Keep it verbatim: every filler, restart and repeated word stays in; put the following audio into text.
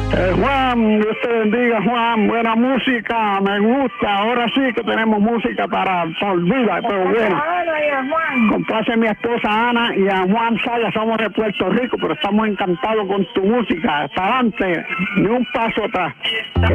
Eh, Juan, Dios te bendiga, Juan. Buena música, me gusta. Ahora sí que tenemos música para por vida, pero bueno. Complace a mi esposa Ana y a Juan Saya, somos de Puerto Rico, pero estamos encantados con tu música. Hasta adelante, ni un paso atrás.